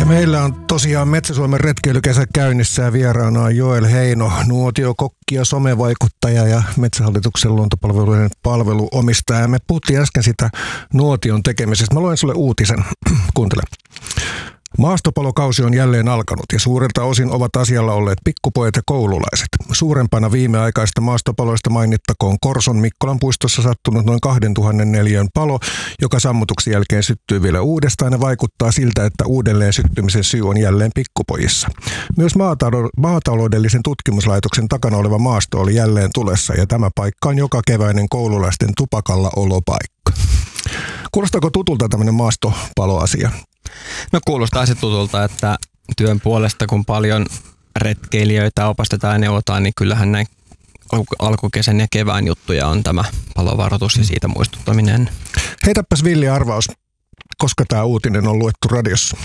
Meillä on tosiaan Metsä-Suomen retkeilykesä käynnissä ja vieraana on Joel Heino, nuotiokokki ja somevaikuttaja ja Metsähallituksen luontopalveluiden palveluomistaja. Me puhuttiin äsken sitä nuotion tekemisestä. Mä luen sulle uutisen. Kuuntele. Maastopalokausi on jälleen alkanut ja suurelta osin ovat asialla olleet pikkupojat ja koululaiset. Suurempana viimeaikaisista maastopaloista mainittakoon Korson Mikkolan puistossa sattunut noin 2000 neliön palo, joka sammutuksen jälkeen syttyy vielä uudestaan ja vaikuttaa siltä, että uudelleen syttymisen syy on jälleen pikkupojissa. Myös maataloudellisen tutkimuslaitoksen takana oleva maasto oli jälleen tulessa ja tämä paikka on joka keväinen koululaisten tupakalla olopaikka. Kuulostaako tutulta tämmöinen maastopaloasia? No kuulostaa se tutulta, että työn puolesta kun paljon retkeilijöitä opastetaan ja neuvotaan, niin kyllähän näin alkukesän ja kevään juttuja on tämä palovaroitus ja siitä muistuttaminen. Heitäpäs villi arvaus, koska tämä uutinen on luettu radiossa?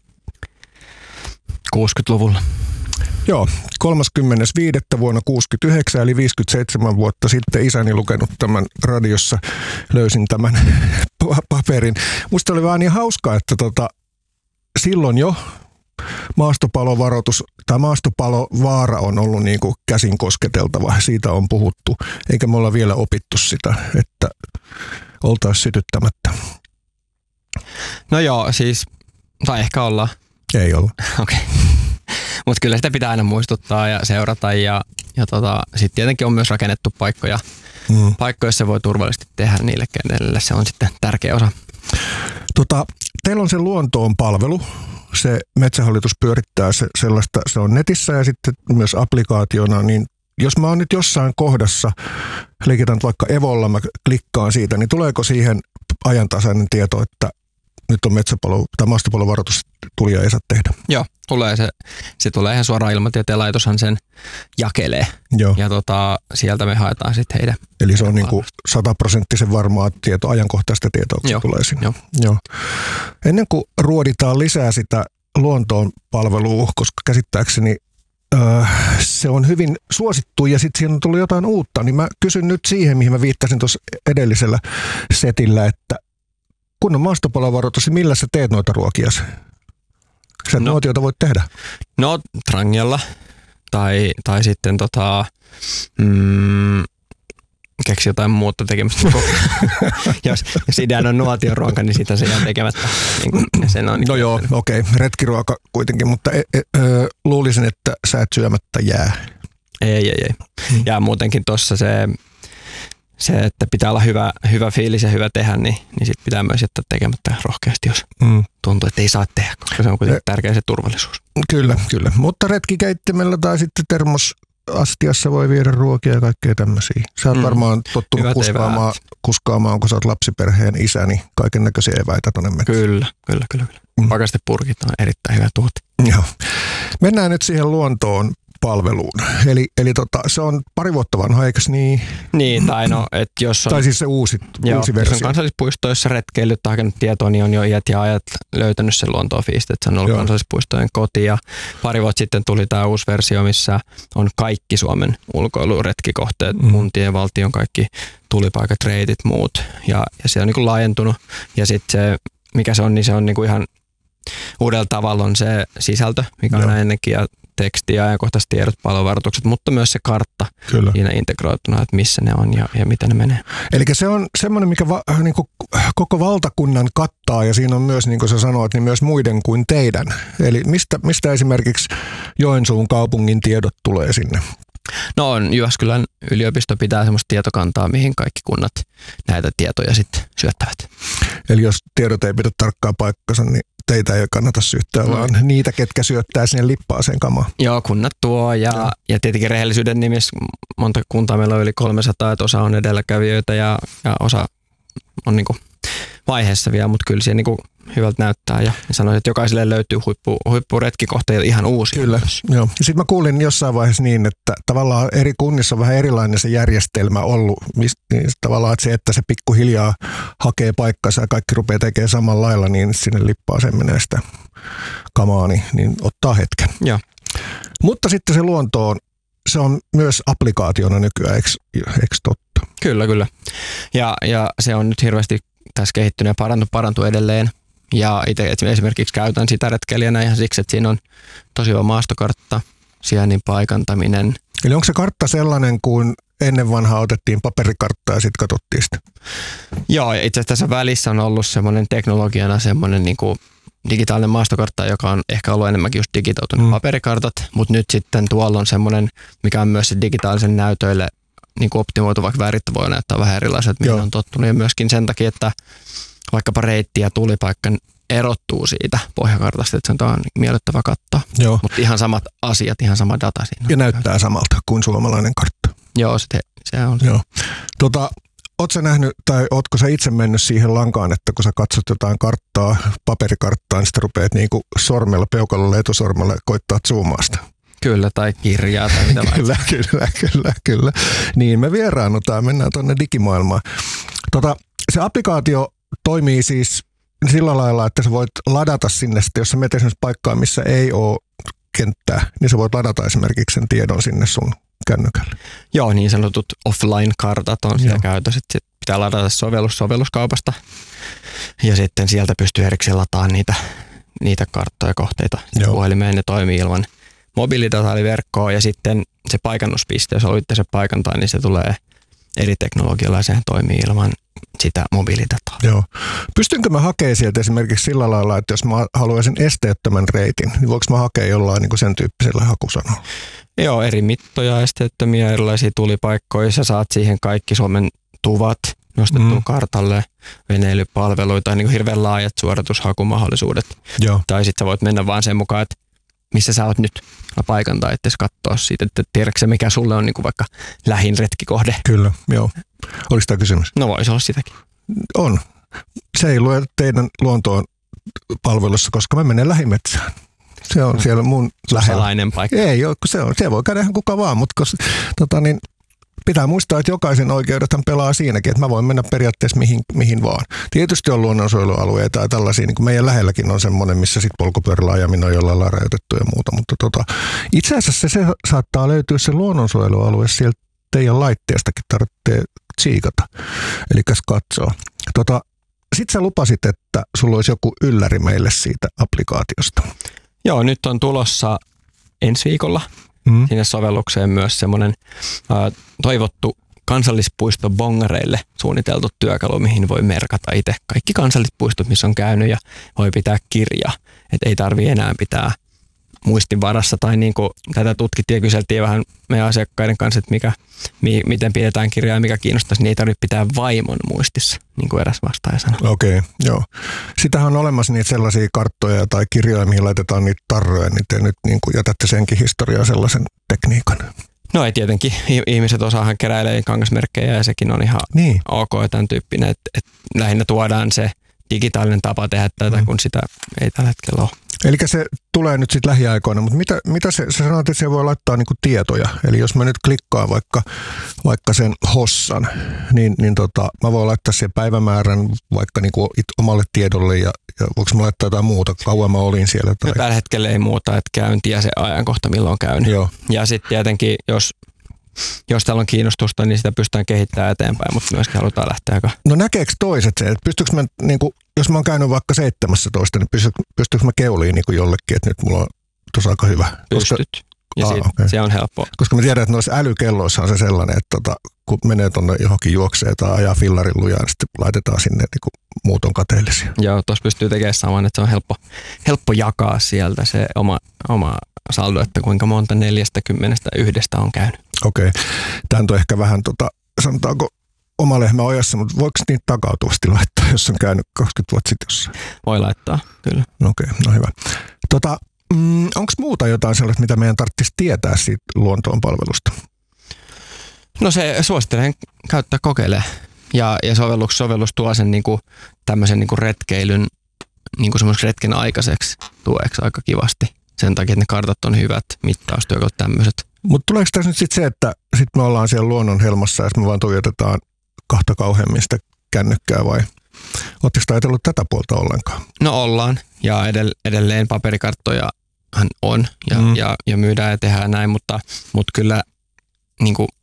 60-luvulla. Joo, 35. vuonna 1969, eli 57 vuotta sitten isäni lukenut tämän radiossa, löysin tämän paperin. Musta oli vaan niin hauskaa, että silloin jo maastopalovaroitus tai maastopalovaara on ollut niin kuin käsin kosketeltava. Siitä on puhuttu, eikä me olla vielä opittu sitä, että oltaisiin sytyttämättä. No joo, siis, tai ehkä ollaan. Ei olla. Okei. Mutta kyllä sitä pitää aina muistuttaa ja seurata ja sitten tietenkin on myös rakennettu paikkoja, joissa voi turvallisesti tehdä niille, kenelle se on sitten tärkeä osa. Teillä on se luontoon palvelu, se Metsähallitus pyörittää sellaista, se on netissä ja sitten myös applikaationa, niin jos mä oon nyt jossain kohdassa, leikitän vaikka Evolla, mä klikkaan siitä, niin tuleeko siihen ajantasainen tieto, että nyt on metsäpalo tai maastopalovaroitus tuli ja ei saa tehdä? Joo, tulee se tulee ihan suoraan Ilmatieteen laitoshan sen jakelee. Joo. Ja sieltä me haetaan sitten heidän. Eli se on niinku 100% varmaa tietoa, ajankohtaista tietoa, kun se tulee sinne. Joo. Ennen kuin ruoditaan lisää sitä luontoon palvelua, koska käsittääkseni se on hyvin suosittu ja sitten siinä on tullut jotain uutta, niin mä kysyn nyt siihen, mihin mä viittasin tuossa edellisellä setillä, että kun on maastopalovaroitus, niin millä sä teet noita ruokia? Sä nuotiota voit tehdä. No trangialla tai sitten keksi jotain muuta tekemistä. jos ideana on nuotioruoka, niin sitä se jää tekemättä. No joo, okei. Retkiruoka kuitenkin, mutta luulisin, että sä et syömättä jää. Ei. Ja muutenkin tuossa se, että pitää olla hyvä fiilis ja hyvä tehdä, niin sit pitää myös jättää tekemättä rohkeasti, jos tuntuu, että ei saa tehdä, koska se on kuitenkin tärkeä se turvallisuus. Kyllä. Mutta retkikeittimellä tai sitten termosastiassa voi viedä ruokia ja kaikkea tämmöisiä. Sä oot varmaan tottunut kuskaamaan, kun sä oot lapsiperheen isä, niin kaiken näköisiä eväitä tonne metsään. Kyllä. Pakastepurkit on erittäin hyvä tuote. Joo. Mennään nyt siihen luontoon palveluun. Eli se on pari vuotta vanha, eikös niin? Niin, että jos on... Tai siis se uusi versio. Jos on kansallispuistoissa retkeillyt tai hakenut tietoa, niin on jo iät ja ajat löytänyt sen luontofiisti, että se on ollut kansallispuistojen koti. Ja pari vuotta sitten tuli tämä uusi versio, missä on kaikki Suomen ulkoiluretkikohteet, kuntien, valtion, kaikki tulipaikat, reitit, muut. Ja se on niin kuin laajentunut. Ja sitten se, mikä se on, niin se on niin kuin ihan uudella tavalla on se sisältö, mikä on ennenkin, ja teksti ja ajankohtaiset tiedot, palovaroitukset, mutta myös se kartta siinä integroituna, että missä ne on ja miten ne menee. Eli se on semmoinen, mikä niin kuin koko valtakunnan kattaa ja siinä on myös, niin kuin sä sanoit, niin myös muiden kuin teidän. Eli mistä esimerkiksi Joensuun kaupungin tiedot tulee sinne? No Jyväskylän yliopisto pitää semmoista tietokantaa, mihin kaikki kunnat näitä tietoja sitten syöttävät. Eli jos tiedot ei pidä tarkkaa paikkansa, niin teitä ei kannata syyttää, vaan niitä, ketkä syöttää sinne lippaaseen kamaa. Joo, kunnat tuo ja tietenkin rehellisyyden nimissä monta kuntaa meillä on yli 300, että osa on edelläkävijöitä ja osa on niinku vaiheessa vielä, mutta kyllä siellä niinku hyvältä näyttää ja sanoisin, että jokaiselle löytyy huippuretkikohteita ihan uusia. Kyllä, joo. Ja sitten mä kuulin jossain vaiheessa niin, että tavallaan eri kunnissa on vähän erilainen se järjestelmä ollut. Niin tavallaan että se pikkuhiljaa hakee paikkansa ja kaikki rupeaa tekemään samalla lailla, niin sinne lippaaseen menee sitä kamaa, niin ottaa hetken. Joo. Mutta sitten se luontoon, se on myös applikaationa nykyään, eikö totta? Kyllä. Ja se on nyt hirveästi tässä kehittynyt ja parantuu edelleen. Ja itse esimerkiksi käytän sitä retkeilijänä ihan siksi, että siinä on tosi hyvä maastokartta, sijainnin paikantaminen. Eli onko se kartta sellainen kuin ennen vanhaa otettiin paperikarttaa ja sitten katsottiin sitä? Joo, ja itse asiassa tässä välissä on ollut semmoinen teknologiana semmoinen niin kuin digitaalinen maastokartta, joka on ehkä ollut enemmänkin just digitautunut paperikartat, mutta nyt sitten tuolla on semmoinen, mikä on myös digitaalisen näytöille niin kuin optimoitu, vaikka värit voi näyttää vähän erilaiset, mihin on tottunut. Ja myöskin sen takia, että vaikkapa reitti ja tulipaikka erottuu siitä pohjakartasta, että se on miellyttävä katsoa. Mutta ihan samat asiat, ihan sama data siinä. Ja näyttää samalta kuin suomalainen kartta. Joo, se on. Joo. Ootko sä nähnyt, tai ootko sä itse mennyt siihen lankaan, että kun sä katsot jotain karttaa, paperikarttaa, niin sitten rupeat niinku sormella, peukalolla, etusormella koittaa zoomaa sitä? Kyllä, tai kirjaa tai mitä Kyllä. Niin, me vieraannutaan, mennään tuonne digimaailmaan. Se applikaatio toimii siis sillä lailla, että sä voit ladata sinne, sitten jos sä menet esimerkiksi paikkaan, missä ei ole kenttää, niin sä voit ladata esimerkiksi sen tiedon sinne sun kännykälle. Joo, niin sanotut offline-kartat on sitä käytössä. Sitten pitää ladata sovelluskaupasta ja sitten sieltä pystyy erikseen lataamaan niitä karttoja kohteita puhelimeen. Ne toimii ilman mobiilidataaliverkkoa ja sitten se paikannuspiste, jos haluatte se paikantaa, niin se tulee eri teknologialla ja sehän toimii ilman sitä mobiilidataa. Joo. Pystynkö mä hakemaan sieltä esimerkiksi sillä lailla, että jos mä haluaisin esteettömän reitin, niin voiko mä hakea jollain niin kuin sen tyyppisellä hakusanalla? Joo, eri mittoja, esteettömiä, erilaisia tulipaikkoja. Sä saat siihen kaikki Suomen tuvat nostettua kartalle, veneilypalveluita, niin kuin hirveän laajat suoritushakumahdollisuudet. Joo. Tai sitten sä voit mennä vaan sen mukaan, että missä sä oot nyt paikantaa, ettei katsoa siitä, että tiedätkö mikä sulle on niin kuin vaikka lähin retkikohde. Kyllä, joo. Oliko tämä kysymys? No voisi olla sitäkin. On. Se ei lue teidän luontoon palvelussa, koska mä menen lähimetsään. Se on siellä mun lähellä. Salainen paikka. Ei ole, kun se voi käydä ihan kuka vaan, mutta pitää muistaa, että jokaisen oikeudethan pelaa siinäkin, että mä voin mennä periaatteessa mihin vaan. Tietysti on luonnonsuojelualueita ja tällaisia, niin kuin meidän lähelläkin on semmoinen, missä sitten polkupyörällä ajaminen on jollain lailla rajoitettu ja muuta, mutta itse asiassa se saattaa löytyä se luonnonsuojelualue sieltä teidän laitteestakin, tarvitsee tsiikata, eli katsoa. Sitten sä lupasit, että sulla olisi joku ylläri meille siitä applikaatiosta. Joo, nyt on tulossa ensi viikolla sinne sovellukseen myös semmoinen toivottu kansallispuisto bongareille suunniteltu työkalu, mihin voi merkata itse kaikki kansallispuistot, missä on käynyt ja voi pitää kirjaa. Että ei tarvitse enää pitää muistin varassa tai niin kuin tätä tutkittiin ja kyseltiin vähän meidän asiakkaiden kanssa, että miten pidetään kirjaa ja mikä kiinnostaisi, niin ei tarvitse pitää vaimon muistissa, niin kuin eräs vastaaja sanoi. Okei, joo. Sitähän on olemassa niitä sellaisia karttoja tai kirjoja, mihin laitetaan niitä tarroja, niin te nyt niin kuin jätätte senkin historiaa sellaisen tekniikan. No ei tietenkin. Ihmiset osaahan keräilee kangasmerkkejä ja sekin on ihan ok ja tämän tyyppinen, että lähinnä tuodaan se digitaalinen tapa tehdä tätä, kun sitä ei tällä hetkellä ole. Eli se tulee nyt sitten lähiaikoina, mutta mitä sä sanoit, että se voi laittaa niinku tietoja. Eli jos mä nyt klikkaan vaikka sen hossan, niin mä voin laittaa sen päivämäärän vaikka niinku omalle tiedolle ja voiko mä laittaa jotain muuta, kauan mä olin siellä. Tai... No, tällä hetkellä ei muuta, että käynti ja se ajankohta milloin on käynyt. Joo. Ja sitten tietenkin, jos täällä on kiinnostusta, niin sitä pystytään kehittämään eteenpäin, mutta myöskin halutaan lähteä aika... No näkeekö toiset se, että pystyykö mä, niinku, jos mä oon käynyt vaikka 17, niin pystyykö mä keuliin niinku jollekin, että nyt mulla on tuossa aika hyvä? Pystyt. Ja se on helppoa. Koska mä tiedän, että noissa älykelloissa on se sellainen, että kun menee tuonne johonkin juokseen tai ajaa fillarin lujaan, niin sitten laitetaan sinne, että niin muut on kateellisia. Joo, tuossa pystyy tekemään saman, että se on helppo jakaa sieltä se oma saldo, että kuinka monta 41 on käynyt. Okei. Tämä on ehkä vähän, sanotaanko, oma lehmä ojassa, mutta voiko niitä takautuvasti laittaa, jos on käynyt 20 vuotta sitten jossain? Voi laittaa, kyllä. Okei, no hyvä. Onko muuta jotain sellaista, mitä meidän tarvitsisi tietää siitä luontoon palvelusta? No se suosittelen käyttää kokeilee. Ja sovellus tuo sen tämmöisen retkeilyn semmoisen retken aikaiseksi tueksi aika kivasti. Sen takia, että ne kartat on hyvät, mittaustyökalut tämmöiset. Mutta tuleeko tässä nyt sitten se, että sit me ollaan siellä luonnon helmassa ja me vaan tuijotetaan kahta kauheammin sitä kännykkää vai ootteko ajatellut tätä puolta ollenkaan? No ollaan ja edelleen paperikarttojahan on ja myydään ja tehdään näin, mutta kyllä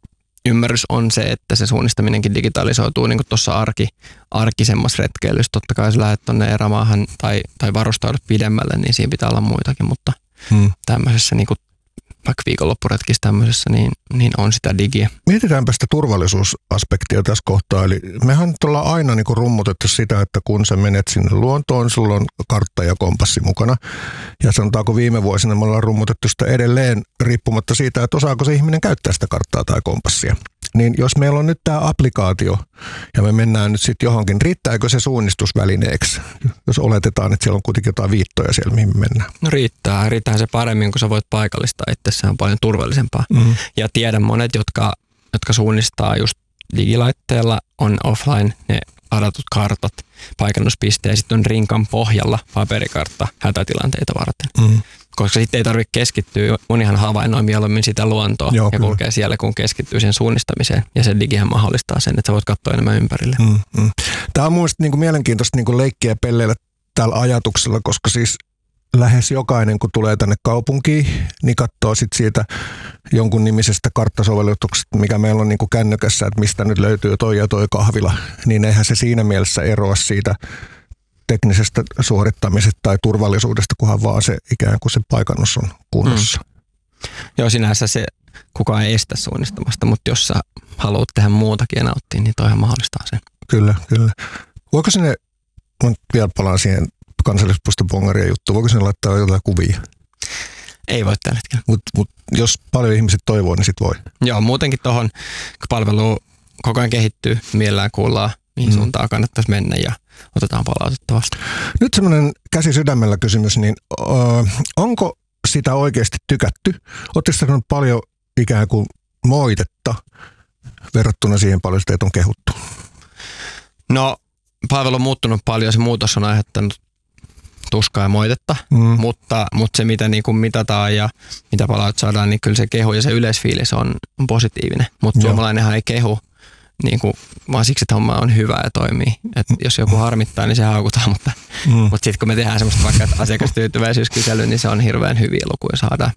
ymmärrys on se, että se suunnistaminenkin digitalisoituu niin kuin tuossa arkisemmassa retkeilyssä. Totta kai jos lähdet tuonne erämaahan tai varustaudut pidemmälle, niin siinä pitää olla muitakin, mutta tämmöisessä niin kuin vaikka viikonloppuretkissä tämmöisessä, niin on sitä digiä. Mietitäänpä sitä turvallisuusaspektia tässä kohtaa. Eli mehän nyt ollaan aina niin kuin rummutettu sitä, että kun sä menet sinne luontoon, sulla on kartta ja kompassi mukana. Ja sanotaanko viime vuosina me ollaan rummutettu sitä edelleen riippumatta siitä, että osaako se ihminen käyttää sitä karttaa tai kompassia. Niin jos meillä on nyt tämä applikaatio ja me mennään nyt sitten johonkin, riittääkö se suunnistusvälineeksi, jos oletetaan, että siellä on kuitenkin jotain viittoja siellä, mihin me mennään? No riittää se paremmin, kun sä voit paikallistaa itsessään on paljon turvallisempaa. Ja tiedän monet, jotka suunnistaa just digilaitteella, on offline ne adatut kartat, paikannuspisteen ja sitten on rinkan pohjalla paperikartta hätätilanteita varten. Koska sitten ei tarvitse keskittyä, monihan havainnoi mieluummin sitä luontoa ja kulkee siellä, kun keskittyy sen suunnistamiseen. Ja se digihän mahdollistaa sen, että sä voit katsoa enemmän ympärille. Tämä on mun mielestä niinku mielenkiintoista niinku leikkiä ja pelleillä tällä ajatuksella, koska siis lähes jokainen, kun tulee tänne kaupunkiin, niin katsoo sitten siitä jonkun nimisestä karttasovellutuksesta, mikä meillä on niinku kännykässä, että mistä nyt löytyy toi ja toi kahvila, niin eihän se siinä mielessä eroa siitä teknisestä suorittamisesta tai turvallisuudesta, kunhan vaan se ikään kuin se paikannus on kunnossa. Joo, sinänsä se kukaan ei estä suunnistamasta, mutta jos sä haluat tehdä muutakin ja nauttia, niin toihan mahdollistaa sen. Kyllä. Voiko sinne, mä vielä palaan siihen kansallispuiston bongarien juttuun, voiko sinne laittaa jotain kuvia? Ei voi tällä hetkellä. Mut jos paljon ihmiset toivoo, niin sit voi. Joo, muutenkin tuohon palvelu koko ajan kehittyy, mielellään kuullaan, mihin suuntaan kannattaisi mennä ja otetaan palautetta vastaan. Nyt semmoinen käsi sydämellä kysymys, niin onko sitä oikeasti tykätty? Oletteko sanonut paljon ikään kuin moitetta verrattuna siihen paljon sitä on kehuttu? No, palvelu on muuttunut paljon, se muutos on aiheuttanut tuskaa ja moitetta, mutta se mitä niin kuin mitataan ja mitä palaut saadaan, niin kyllä se kehu ja se yleisfiilis on positiivinen, mutta suomalainenhan ei kehu niin kuin, vaan siksi, että homma on hyvä ja toimii. Et jos joku harmittaa, niin se haukutaan, mutta sitten kun me tehdään semmoista vaikka asiakastyytyväisyyskysely, niin se on hirveän hyviä lukuja saadaan.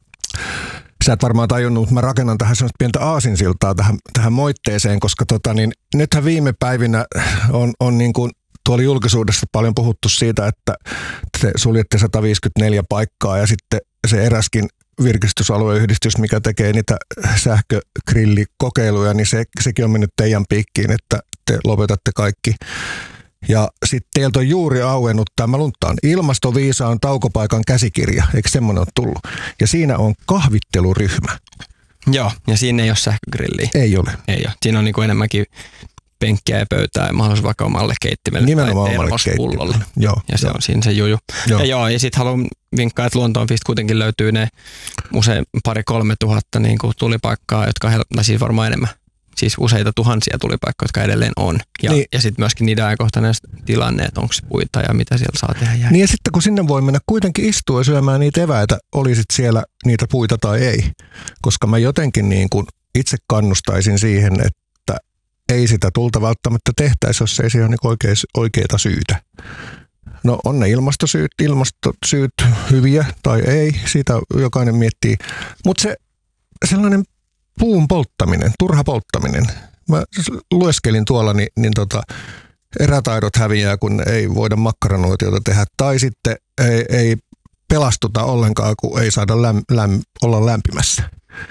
Sä et varmaan tajunnut, mutta mä rakennan tähän semmoista pientä aasinsiltaa tähän moitteeseen, koska nythän viime päivinä on niin kuin tuolla julkisuudessa paljon puhuttu siitä, että te suljette 154 paikkaa ja sitten se eräskin virkistysalueyhdistys, mikä tekee niitä sähkögrillikokeiluja, niin sekin on mennyt teidän piikkiin, että te lopetatte kaikki. Ja sitten teiltä on juuri auennut tämä lunttaan ilmastoviisaan taukopaikan käsikirja, eikö semmoinen ole tullut? Ja siinä on kahvitteluryhmä. Joo, ja siinä ei ole sähkögrilliä. Ei ole. Ei ole. Siinä on niin kuin enemmänkin penkkiä ja pöytää ja mahdollisuus vaikka omalle keittimelle nimenomaan tai termospullolle. Ja se on siinä se juju. Ja sitten haluan vinkkaa, että Luontoonfist kuitenkin löytyy ne usein 2,000–3 tuhatta niin kuin tulipaikkaa, jotka siis varmaan enemmän. Siis useita tuhansia tulipaikkoja, jotka edelleen on. Ja sitten myöskin niiden ajankohtainen tilanne, että onko se puita ja mitä siellä saa tehdä. Niin ja sitten kun sinne voi mennä kuitenkin istua ja syömään niitä eväitä, olisit siellä niitä puita tai ei. Koska mä jotenkin niin kuin itse kannustaisin siihen, että ei sitä tulta välttämättä tehtäisi, jos ei siihen ole niin oikeita syytä. No on ne ilmastosyyt hyviä tai ei, siitä jokainen miettii. Mutta se sellainen puun polttaminen, turha polttaminen. Mä lueskelin tuolla, niin erätaidot häviää, kun ei voida makkaranuotiota tehdä. Tai sitten ei pelastuta ollenkaan, kun ei saada olla lämpimässä.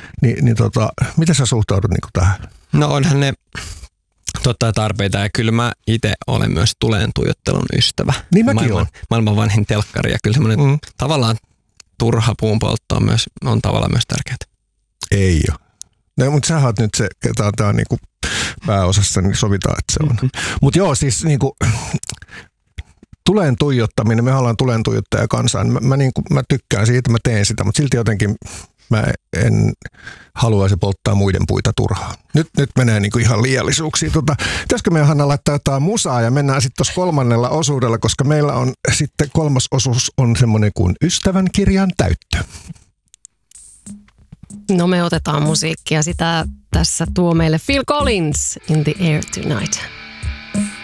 Miten sä suhtaudut niin tähän? No onhan ne totta tarpeita ja kyllä mä itse olen myös tuleen tuijottelun ystävä. Niin mäkin olen. Maailman vanhin telkkari ja kyllä semmoinen tavallaan turha puun poltto on tavallaan myös tärkeää. Ei ole. No, mutta sä oot nyt se, ketä tää on niinku pääosassa, niin sovitaan, että se on. Mutta joo, siis niinku tuleen tuijottaminen, me ollaan tuleen tuijottaja kansaan. Mä tykkään siitä, mä teen sitä, mutta silti jotenkin mä en haluaisi polttaa muiden puita turhaan. Nyt menee niinku ihan liiallisuuksiin. Pitäisikö meidän Hanna laittaa jotain musaa ja mennään sitten tuossa kolmannella osuudella, koska meillä on sitten kolmas osuus on semmoinen kuin ystävän kirjan täyttö. No me otetaan musiikkia, sitä tässä tuo meille Phil Collins, In the Air Tonight.